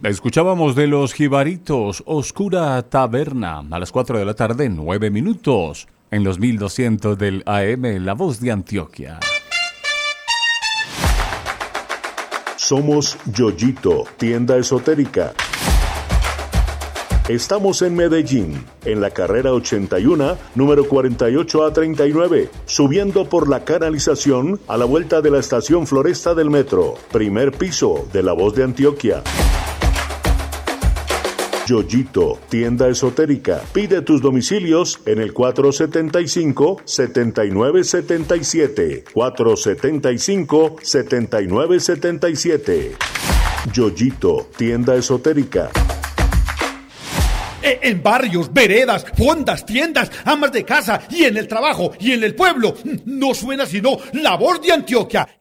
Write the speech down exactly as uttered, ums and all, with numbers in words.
Escuchábamos de los Jibaritos, Oscura Taberna, a las cuatro de la tarde, nueve minutos, en los mil doscientos del A M, La Voz de Antioquia. Somos Yoyito, tienda esotérica. Estamos en Medellín, en la carrera ochenta y uno, número cuarenta y ocho A treinta y nueve, subiendo por la canalización a la vuelta de la estación Floresta del metro, primer piso de La Voz de Antioquia. Yoyito, tienda esotérica. Pide tus domicilios en el cuatro setenta y cinco, setenta y nueve setenta y siete, cuatro setenta y cinco, setenta y nueve setenta y siete. Yoyito, tienda esotérica. En barrios, veredas, fondas, tiendas, amas de casa y en el trabajo y en el pueblo. No suena sino La Voz de Antioquia.